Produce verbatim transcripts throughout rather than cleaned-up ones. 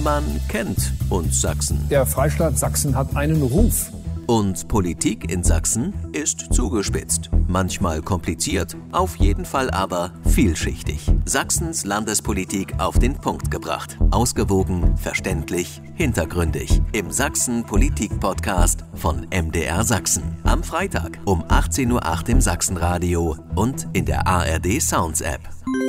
Man kennt uns Sachsen. Der Freistaat Sachsen hat einen Ruf. Und Politik in Sachsen ist zugespitzt. Manchmal kompliziert, auf jeden Fall aber vielschichtig. Sachsens Landespolitik auf den Punkt gebracht. Ausgewogen, verständlich, hintergründig. Im Sachsen-Politik-Podcast von M D R Sachsen. Am Freitag um achtzehn Uhr acht im Sachsenradio und in der A R D Sounds App.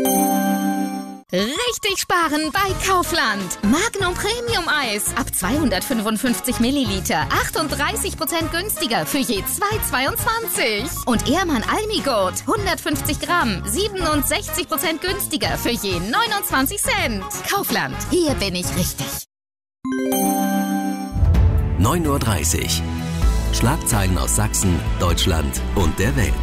Richtig sparen bei Kaufland. Magnum Premium Eis ab zweihundertfünfundfünfzig Milliliter. achtunddreißig Prozent günstiger für je zwei Euro zweiundzwanzig. Und Ehrmann Almigurt hundertfünfzig Gramm. siebenundsechzig Prozent günstiger für je neunundzwanzig Cent. Kaufland. Hier bin ich richtig. neun Uhr dreißig. Schlagzeilen aus Sachsen, Deutschland und der Welt.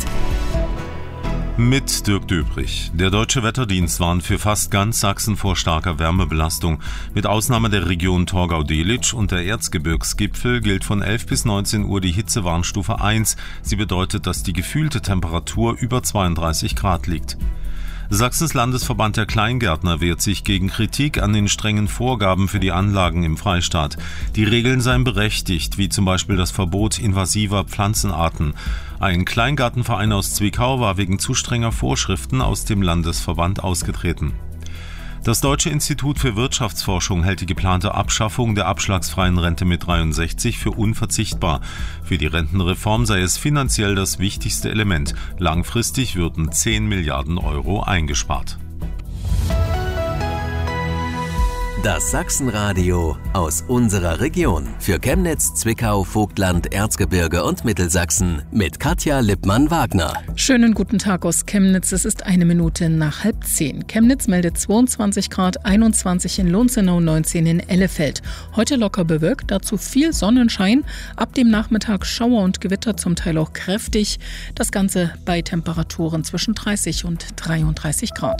Mit Dirk Döbrich. Der Deutsche Wetterdienst warnt für fast ganz Sachsen vor starker Wärmebelastung. Mit Ausnahme der Region Torgau-Delitzsch und der Erzgebirgsgipfel gilt von elf bis neunzehn Uhr die Hitzewarnstufe eins. Sie bedeutet, dass die gefühlte Temperatur über zweiunddreißig Grad liegt. Sachsens Landesverband der Kleingärtner wehrt sich gegen Kritik an den strengen Vorgaben für die Anlagen im Freistaat. Die Regeln seien berechtigt, wie zum Beispiel das Verbot invasiver Pflanzenarten. Ein Kleingartenverein aus Zwickau war wegen zu strenger Vorschriften aus dem Landesverband ausgetreten. Das Deutsche Institut für Wirtschaftsforschung hält die geplante Abschaffung der abschlagsfreien Rente mit dreiundsechzig für unverzichtbar. Für die Rentenreform sei es finanziell das wichtigste Element. Langfristig würden zehn Milliarden Euro eingespart. Das Sachsenradio aus unserer Region. Für Chemnitz, Zwickau, Vogtland, Erzgebirge und Mittelsachsen mit Katja Lippmann-Wagner. Schönen guten Tag aus Chemnitz. Es ist eine Minute nach halb zehn. Chemnitz meldet zweiundzwanzig Grad, einundzwanzig in Lohnzenau, neunzehn in Ellefeld. Heute locker bewölkt, dazu viel Sonnenschein. Ab dem Nachmittag Schauer und Gewitter, zum Teil auch kräftig. Das Ganze bei Temperaturen zwischen dreißig und dreiunddreißig Grad.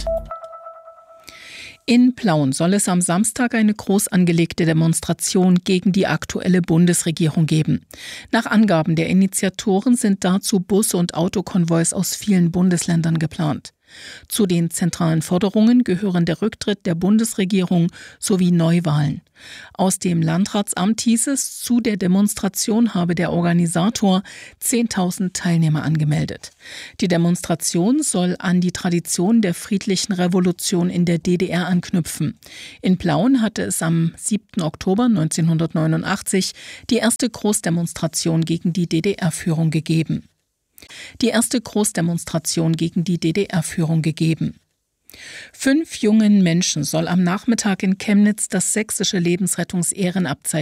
In Plauen soll es am Samstag eine groß angelegte Demonstration gegen die aktuelle Bundesregierung geben. Nach Angaben der Initiatoren sind dazu Busse und Autokonvois aus vielen Bundesländern geplant. Zu den zentralen Forderungen gehören der Rücktritt der Bundesregierung sowie Neuwahlen. Aus dem Landratsamt hieß es, zu der Demonstration habe der Organisator zehntausend Teilnehmer angemeldet. Die Demonstration soll an die Tradition der friedlichen Revolution in der D D R anknüpfen. In Plauen hatte es am siebten Oktober neunzehnhundertneunundachtzig die erste Großdemonstration gegen die D D R-Führung gegeben. Die erste Großdemonstration gegen die D D R-Führung gegeben. Fünf jungen Menschen soll am Nachmittag in Chemnitz das sächsische Lebensrettungsehrenabzeichen